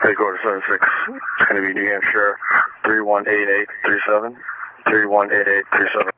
Headquarters 76. It's going to be New Hampshire 318837. 318837.